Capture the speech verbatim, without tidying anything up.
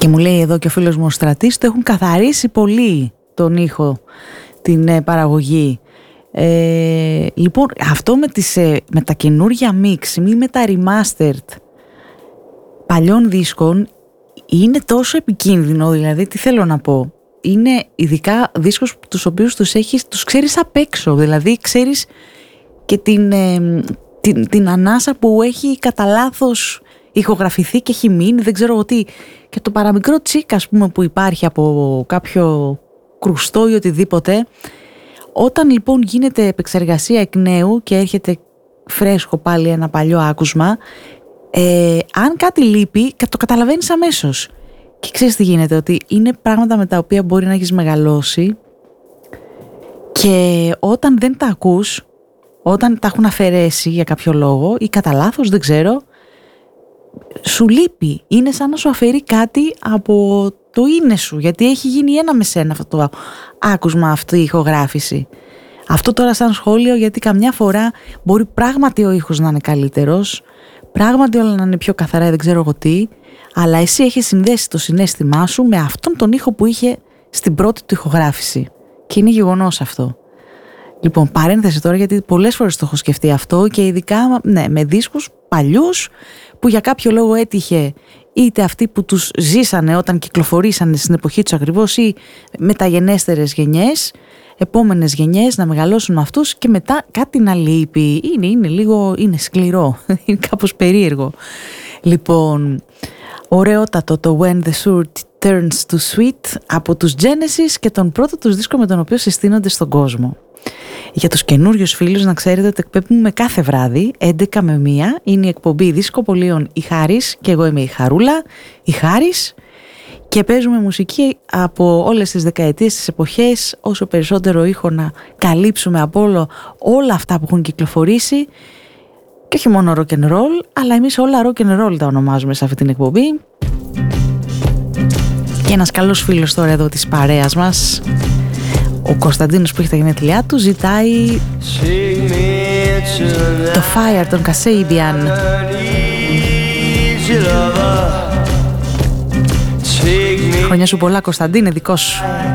Και μου λέει εδώ και ο φίλος μου ο Στρατής, το έχουν καθαρίσει πολύ τον ήχο, την ε, παραγωγή. Ε, λοιπόν, αυτό με, τις, ε, με τα καινούργια mix ή με τα remastered παλιών δίσκων είναι τόσο επικίνδυνο, δηλαδή τι θέλω να πω. Είναι ειδικά δίσκους τους οποίους τους έχεις, τους ξέρεις απ' έξω, δηλαδή ξέρεις και την, ε, την, την ανάσα που έχει κατά λάθος ηχογραφηθεί και έχει μείνει, δεν ξέρω εγώ τι. Και το παραμικρό τσίκ, ας πούμε, που υπάρχει από κάποιο κρουστό ή οτιδήποτε, όταν λοιπόν γίνεται επεξεργασία εκ νέου και έρχεται φρέσκο πάλι ένα παλιό άκουσμα, ε, αν κάτι λείπει, το καταλαβαίνεις αμέσως. Και ξέρεις τι γίνεται, ότι είναι πράγματα με τα οποία μπορεί να έχεις μεγαλώσει και όταν δεν τα ακούς, όταν τα έχουν αφαιρέσει για κάποιο λόγο ή κατά λάθος, δεν ξέρω, σου λείπει. Είναι σαν να σου αφαιρεί κάτι από το είναι σου, γιατί έχει γίνει ένα με σένα αυτό το άκουσμα, αυτή η ηχογράφηση. Αυτό τώρα σαν σχόλιο, γιατί καμιά φορά μπορεί πράγματι ο ήχος να είναι καλύτερος, πράγματι όλα να είναι πιο καθαρά, δεν ξέρω εγώ τι, αλλά εσύ έχεις συνδέσει το συναίσθημά σου με αυτόν τον ήχο που είχε στην πρώτη του ηχογράφηση. Και είναι γεγονός αυτό. Λοιπόν, παρένθεση τώρα, γιατί πολλές φορές το έχω σκεφτεί αυτό και ειδικά ναι, με δίσκους παλιούς που για κάποιο λόγο έτυχε είτε αυτοί που τους ζήσανε όταν κυκλοφορήσανε στην εποχή τους ακριβώς ή μεταγενέστερες γενιές, επόμενες γενιές να μεγαλώσουν με αυτούς και μετά κάτι να λείπει. Είναι, είναι λίγο, είναι σκληρό, είναι κάπως περίεργο. Λοιπόν, ωραιότατο το When the Sour Turns to Sweet από τους Genesis και τον πρώτο τους δίσκο με τον οποίο συστήνονται στον κόσμο. Για τους καινούριους φίλους να ξέρετε ότι εκπέμπουμε κάθε βράδυ έντεκα με μία, είναι η εκπομπή Δισκοπολίων η Χάρης και εγώ είμαι η Χαρούλα, η Χάρης, και παίζουμε μουσική από όλες τις δεκαετίες, τις εποχές, όσο περισσότερο ήχο να καλύψουμε από όλο, όλα αυτά που έχουν κυκλοφορήσει και όχι μόνο rock and roll, αλλά εμείς όλα rock and roll τα ονομάζουμε σε αυτή την εκπομπή. Και ένας καλός φίλος τώρα εδώ της παρέας μας, ο Κωνσταντίνος που έχει τα γενέθλιά του, ζητάει το Fire των Kasabian. Χρόνια σου πολλά, Κωνσταντίνε, δικό σου.